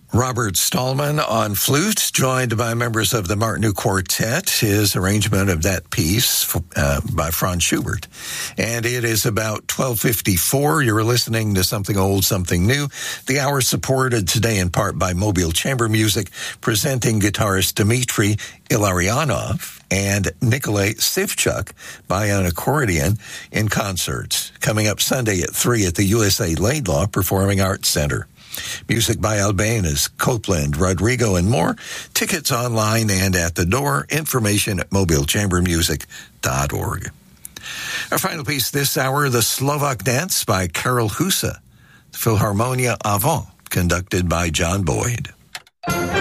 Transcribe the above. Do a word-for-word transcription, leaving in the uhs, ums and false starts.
Robert Stallman on flute, joined by members of the Martinu Quartet, his arrangement of that piece uh, by Franz Schubert. And it is about twelve fifty-four. You're listening to Something Old, Something New. The hour supported today in part by Mobile Chamber Music, presenting guitarist Dmitry Ilarionov and Nikolai Sivchuk by an accordion in concerts. Coming up Sunday at three at the U S A Laidlaw Performing Arts Center. Music by Albanese, Copeland, Rodrigo, and more. Tickets online and at the door. Information at mobile chamber music dot org. Our final piece this hour, The Slovak Dance by Karol Husa. Philharmonia Avant, conducted by John Boyd.